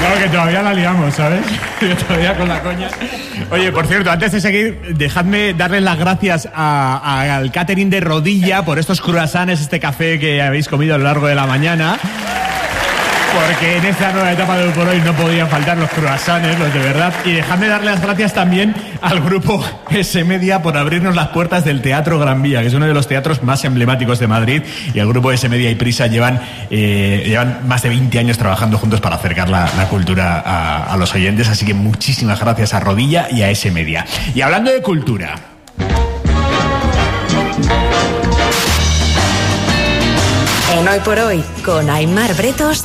No, que todavía la liamos, ¿sabes? Todavía con la coña. Oye, por cierto, antes de seguir, dejadme darles las gracias al catering de Rodilla por estos croissants, este café que habéis comido a lo largo de la mañana. Porque en esta nueva etapa de Hoy por Hoy no podían faltar los croissants, los de verdad. Y dejadme darle las gracias también al grupo S-Media por abrirnos las puertas del Teatro Gran Vía, que es uno de los teatros más emblemáticos de Madrid. Y el grupo S-Media y Prisa llevan más de 20 años trabajando juntos para acercar la cultura a los oyentes. Así que muchísimas gracias a Rodilla y a S-Media. Y hablando de cultura... En Hoy por Hoy, con Aimar Bretos,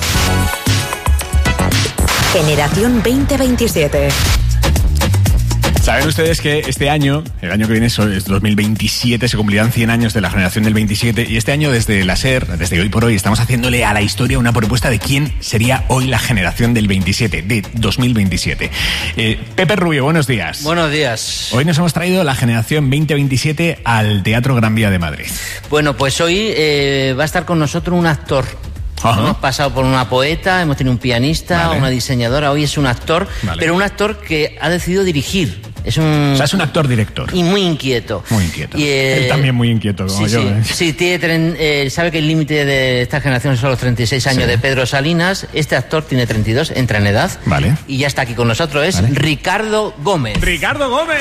Generación 2027. Saben ustedes que este año, el año que viene es 2027, se cumplirán 100 años de la generación del 27, y este año desde la SER, desde Hoy por Hoy, estamos haciéndole a la historia una propuesta de quién sería hoy la generación del 27, de 2027. Pepe Rubio, buenos días. Buenos días. Hoy nos hemos traído la generación 2027 al Teatro Gran Vía de Madrid. Bueno, pues hoy va a estar con nosotros un actor. Ajá. Hemos pasado por una poeta, hemos tenido un pianista, vale, una diseñadora, hoy es un actor, vale, pero un actor que ha decidido dirigir. Es un actor-director. Y muy inquieto. Muy inquieto. Y, él también muy inquieto, como sí, yo. Sí, sabe que el límite de esta generación son los 36 años, sí, de Pedro Salinas. Este actor tiene 32, entra en edad. Vale. Y ya está aquí con nosotros, es vale, Ricardo Gómez. ¡Ricardo Gómez!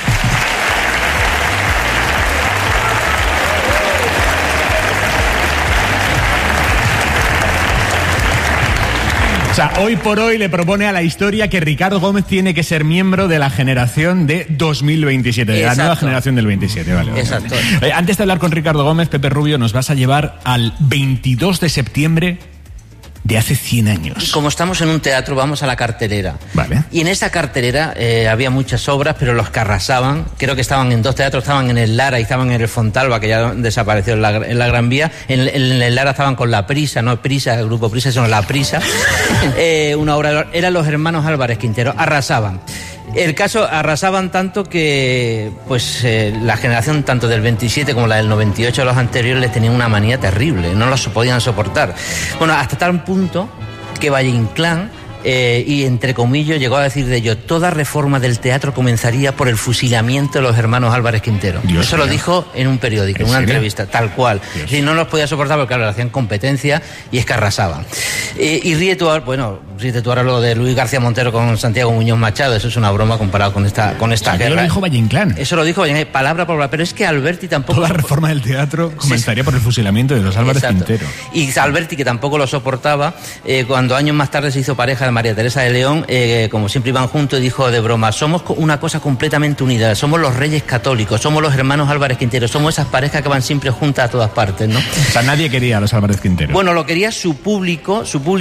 O sea, Hoy por Hoy le propone a la historia que Ricardo Gómez tiene que ser miembro de la generación de 2027, de la nueva generación del 27. Vale, exacto. Vale. Antes de hablar con Ricardo Gómez, Pepe Rubio, nos vas a llevar al 22 de septiembre de hace 100 años. Como estamos en un teatro, vamos a la cartelera. Vale. Y en esa cartelera había muchas obras, pero los que arrasaban, creo que estaban en dos teatros, estaban en el Lara y estaban en el Fontalba, que ya desapareció en la Gran Vía. En el Lara estaban con La Prisa, no Prisa, el grupo Prisa, sino La Prisa. Una obra, eran los hermanos Álvarez Quintero, arrasaban. El caso, arrasaban tanto que pues la generación tanto del 27 como la del 98, los anteriores, les tenían una manía terrible, no los podían soportar. Bueno, hasta tal punto que Valle Inclán, y entre comillas llegó a decir de ello: toda reforma del teatro comenzaría por el fusilamiento de los hermanos Álvarez Quintero. Dios Eso mío. Lo dijo en un periódico, en una entrevista, tal cual. Y no los podía soportar porque, claro, le hacían competencia y es que arrasaban. Y ríete tú ahora lo de Luis García Montero con Santiago Muñoz Machado, eso es una broma comparado con esta guerra. Eso lo dijo Valle Inclán. Eso lo dijo Valle Inclán, palabra por palabra, pero es que Alberti tampoco... Toda reforma del teatro comenzaría por el fusilamiento de los Álvarez Quintero. Y Alberti, que tampoco lo soportaba, cuando años más tarde se hizo pareja de María Teresa de León, como siempre iban juntos, dijo de broma: somos una cosa completamente unida, somos los Reyes Católicos, somos los hermanos Álvarez Quintero, somos esas parejas que van siempre juntas a todas partes, ¿no? O sea, nadie quería a los Álvarez Quintero. Bueno, lo quería su público,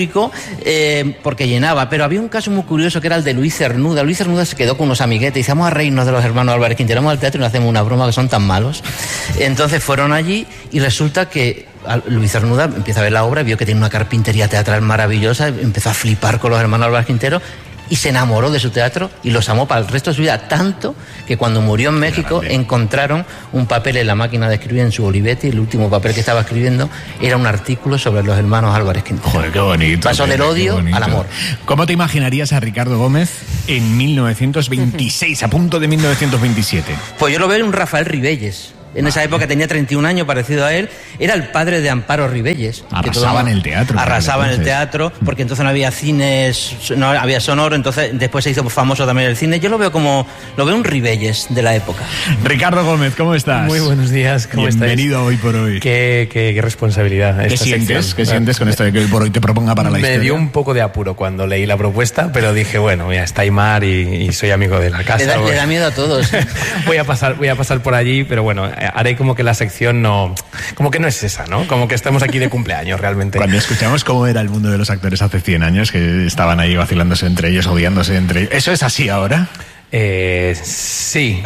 porque llenaba, pero había un caso muy curioso que era el de Luis Cernuda. Luis Cernuda se quedó con unos amiguetes y dice: vamos a reírnos de los hermanos Álvarez Quintero, vamos al teatro y nos hacemos una broma, que son tan malos. Entonces fueron allí y resulta que Luis Cernuda empieza a ver la obra, vio que tiene una carpintería teatral maravillosa, empezó a flipar con los hermanos Álvarez Quintero y se enamoró de su teatro y los amó para el resto de su vida, tanto que cuando murió en México encontraron un papel en la máquina de escribir en su Olivetti, el último papel que estaba escribiendo era un artículo sobre los hermanos Álvarez Quintero. Joder, qué bonito. Pasó del odio al amor. ¿Cómo te imaginarías a Ricardo Gómez en 1926, a punto de 1927? Pues yo lo veo en un Rafael Ribelles. En esa época tenía 31 años, parecido a él. Era el padre de Amparo Ribelles. Arrasaba en el teatro. Arrasaba en el teatro, porque entonces no había cines, no había sonoro, entonces después se hizo famoso también el cine. Yo lo veo un Ribelles de la época. Ricardo Gómez, ¿cómo estás? Muy buenos días, ¿cómo estáis? Bienvenido a Hoy por Hoy. Qué responsabilidad. ¿Qué sientes con esto de que Hoy por Hoy te proponga para la historia? Me dio un poco de apuro cuando leí la propuesta, pero dije, bueno, ya está Aimar y soy amigo de la casa. Le da miedo a todos. voy a pasar por allí, pero bueno, haré como que la sección no es esa, ¿no? Como que estamos aquí de cumpleaños realmente. Cuando escuchamos cómo era el mundo de los actores hace 100 años, que estaban ahí vacilándose entre ellos, odiándose entre ellos, ¿eso es así ahora? Sí.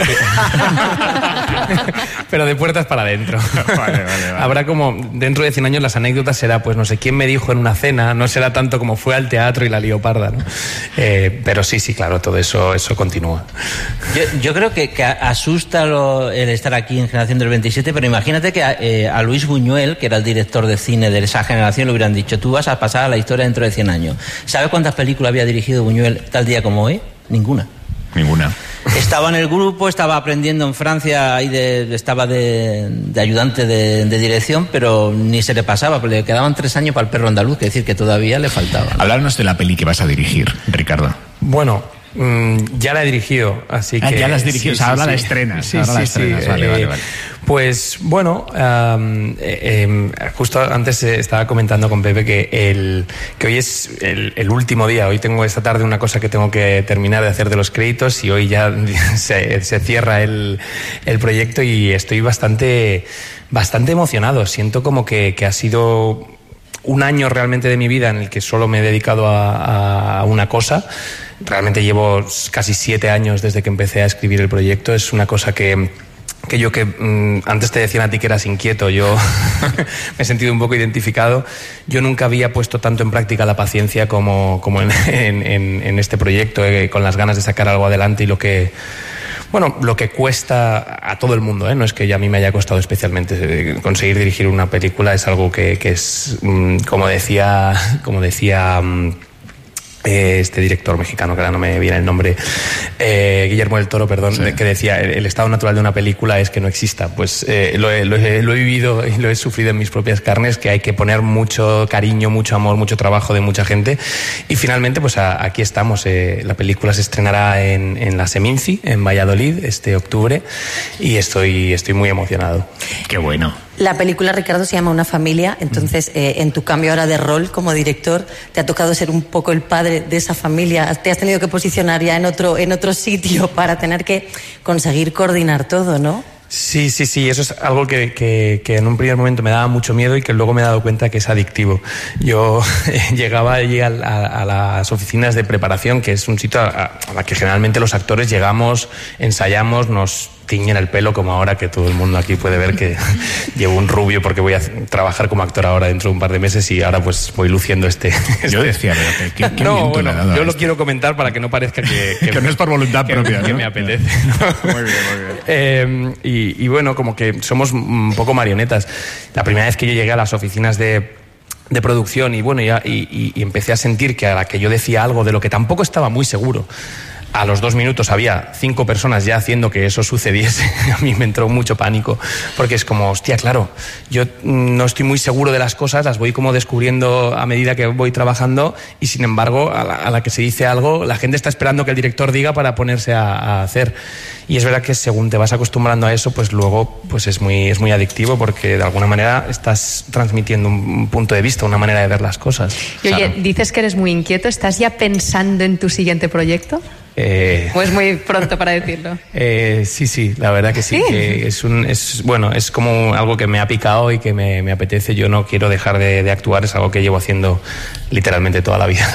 Pero de puertas para adentro. Vale. Habrá como, dentro de 100 años las anécdotas será, pues no sé quién me dijo en una cena, no será tanto como fue al teatro y la lió parda, ¿no? Pero sí, claro, todo eso continúa. Yo creo que asusta el estar aquí en Generación del 27, pero imagínate que a Luis Buñuel, que era el director de cine de esa generación, le hubieran dicho: tú vas a pasar a la historia dentro de 100 años. ¿Sabes cuántas películas había dirigido Buñuel tal día como hoy? Ninguna. Estaba en el grupo, estaba aprendiendo en Francia y estaba de ayudante de dirección, pero ni se le pasaba, porque le quedaban 3 años para el perro andaluz, es decir, que todavía le faltaba. Háblanos de la peli que vas a dirigir, Ricardo. Bueno, ya la he dirigido, así que... Ya la has dirigido, sí, ahora sí, la estrenas. Sí. Vale. Pues bueno, justo antes estaba comentando con Pepe que hoy es el último día. Hoy tengo esta tarde una cosa que tengo que terminar de hacer de los créditos y hoy ya se cierra el proyecto y estoy bastante emocionado. Siento como que ha sido un año realmente de mi vida en el que solo me he dedicado a una cosa. Realmente llevo casi 7 años desde que empecé a escribir el proyecto. Es una cosa que antes te decían a ti que eras inquieto, yo me he sentido un poco identificado. Yo nunca había puesto tanto en práctica la paciencia como en este proyecto, con las ganas de sacar algo adelante y lo que cuesta a todo el mundo, ¿eh? No es que ya a mí me haya costado especialmente conseguir dirigir una película, es algo que es, como decía este director mexicano, que ahora no me viene el nombre, Guillermo del Toro, perdón, sí, que decía: el estado natural de una película es que no exista. Pues lo he vivido y lo he sufrido en mis propias carnes, que hay que poner mucho cariño, mucho amor, mucho trabajo de mucha gente, y finalmente pues aquí estamos. La película se estrenará en la Seminci, en Valladolid, este octubre, y estoy muy emocionado. Qué bueno. La película, Ricardo, se llama Una familia, entonces en tu cambio ahora de rol como director, te ha tocado ser un poco el padre de esa familia, te has tenido que posicionar ya en otro sitio para tener que conseguir coordinar todo, ¿no? Sí, eso es algo que en un primer momento me daba mucho miedo y que luego me he dado cuenta que es adictivo. Yo llegaba allí a las oficinas de preparación, que es un sitio a la que generalmente los actores llegamos, ensayamos, nos tiñen el pelo, como ahora que todo el mundo aquí puede ver que llevo un rubio porque voy a trabajar como actor ahora dentro de un par de meses y ahora pues voy luciendo Yo decía, pero qué no, bueno, yo lo quiero comentar para que no parezca que no es por voluntad propia, que ¿no? me apetece, ¿no? Muy bien. Y bueno, como que somos un poco marionetas. La primera vez que yo llegué a las oficinas de producción y empecé a sentir que a la que yo decía algo de lo que tampoco estaba muy seguro, a los 2 minutos había 5 personas ya haciendo que eso sucediese. A mí me entró mucho pánico, porque es como, hostia, claro, yo no estoy muy seguro de las cosas, las voy como descubriendo a medida que voy trabajando, y sin embargo, a la que se dice algo, la gente está esperando que el director diga para ponerse a hacer. Y es verdad que según te vas acostumbrando a eso, pues luego pues es muy adictivo, porque de alguna manera estás transmitiendo un punto de vista, una manera de ver las cosas. Y oye, dices que eres muy inquieto, ¿estás ya pensando en tu siguiente proyecto? ¿O es muy pronto para decirlo? Sí, la verdad que sí. Que es como algo que me ha picado y que me apetece. Yo no quiero dejar de actuar, es algo que llevo haciendo literalmente toda la vida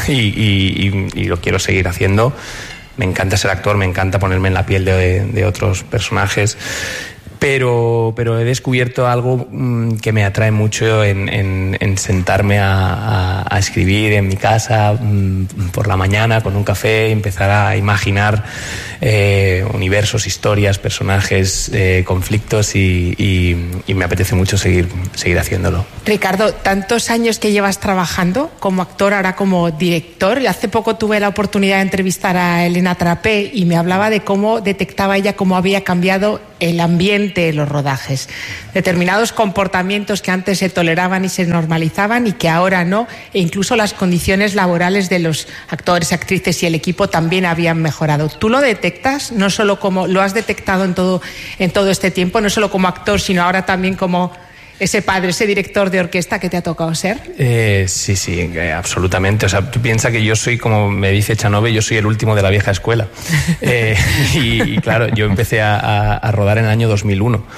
y lo quiero seguir haciendo. Me encanta ser actor, me encanta ponerme en la piel de otros personajes. Pero he descubierto algo que me atrae mucho en sentarme a escribir en mi casa por la mañana con un café, empezar a imaginar universos, historias, personajes, conflictos y me apetece mucho seguir haciéndolo. Ricardo, tantos años que llevas trabajando como actor, ahora como director. Hace poco tuve la oportunidad de entrevistar a Elena Trapé y me hablaba de cómo detectaba ella cómo había cambiado el ambiente de los rodajes. Determinados comportamientos que antes se toleraban y se normalizaban y que ahora no, e incluso las condiciones laborales de los actores, actrices y el equipo también habían mejorado. ¿Tú lo detectas? No solo como lo has detectado en todo este tiempo, no solo como actor, sino ahora también como ese padre, ese director de orquesta que te ha tocado ser. Sí, absolutamente. O sea, tú piensas que yo soy, como me dice Chanove, yo soy el último de la vieja escuela. Y claro, yo empecé a rodar en el año 2001.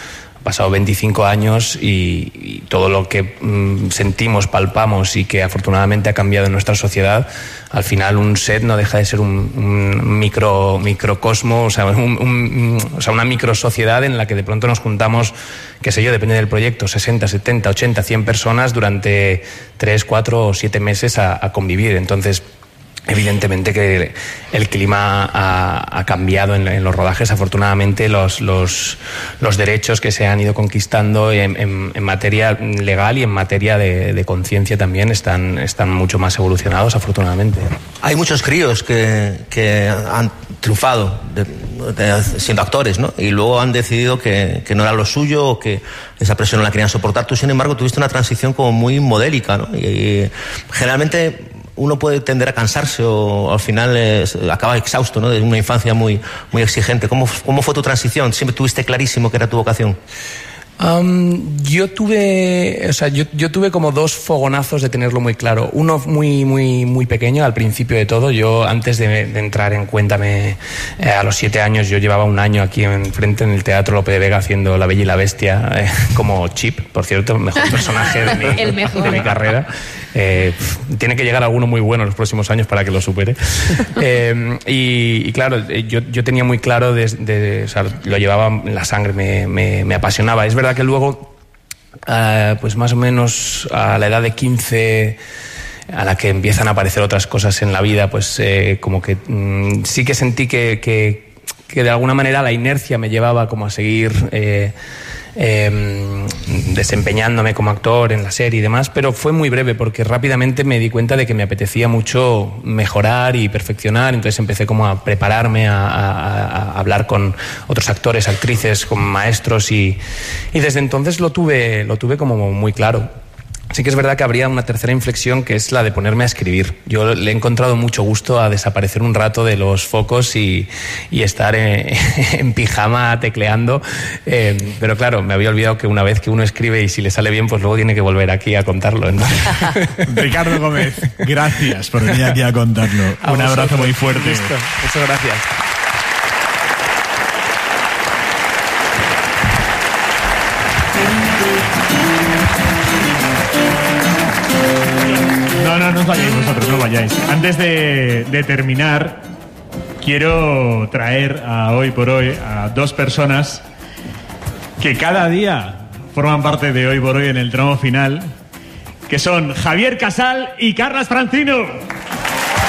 pasado 25 años y todo lo que sentimos, palpamos y que afortunadamente ha cambiado en nuestra sociedad, al final un set no deja de ser un microcosmo, o sea, una microsociedad en la que de pronto nos juntamos, qué sé yo, depende del proyecto, 60, 70, 80, 100 personas durante 3, 4 o 7 meses a convivir. Entonces, evidentemente que el clima ha cambiado en los rodajes. Afortunadamente los derechos que se han ido conquistando en materia legal y en materia de conciencia también están mucho más evolucionados, afortunadamente. Hay muchos críos que han triunfado siendo actores, ¿no? Y luego han decidido que no era lo suyo o que esa presión no la querían soportar. Tú, sin embargo, tuviste una transición como muy modélica, ¿no? Y generalmente uno puede tender a cansarse o al final acaba exhausto, ¿no? De una infancia muy, muy exigente. ¿Cómo fue tu transición? ¿Siempre tuviste clarísimo que era tu vocación? Yo tuve como 2 fogonazos de tenerlo muy claro. Uno muy, muy, muy pequeño al principio de todo. Yo, antes de entrar en Cuéntame, a los 7 años, yo llevaba un año aquí enfrente en el Teatro Lope de Vega haciendo La Bella y la Bestia, como Chip, por cierto, el mejor personaje de mi carrera. Tiene que llegar alguno muy bueno en los próximos años para que lo supere. Y claro, yo tenía muy claro, o sea, lo llevaba en la sangre, me apasionaba. Es verdad que luego, pues más o menos a la edad de 15, a la que empiezan a aparecer otras cosas en la vida, pues como que sí que sentí que de alguna manera la inercia me llevaba como a seguir desempeñándome como actor en la serie y demás, pero fue muy breve porque rápidamente me di cuenta de que me apetecía mucho mejorar y perfeccionar. Entonces empecé como a prepararme a hablar con otros actores, actrices, con maestros y desde entonces lo tuve como muy claro. Sí que es verdad que habría una tercera inflexión, que es la de ponerme a escribir. Yo le he encontrado mucho gusto a desaparecer un rato de los focos y estar en pijama tecleando, pero claro, me había olvidado que una vez que uno escribe y si le sale bien, pues luego tiene que volver aquí a contarlo, ¿no? Ricardo Gómez, gracias por venir aquí a contarlo. Un abrazo muy fuerte. Listo. Muchas gracias. No os vayáis vosotros, no vayáis. Antes de terminar, quiero traer a Hoy por Hoy a 2 personas que cada día forman parte de Hoy por Hoy en el tramo final, que son Javier Casal y Carlas Francino.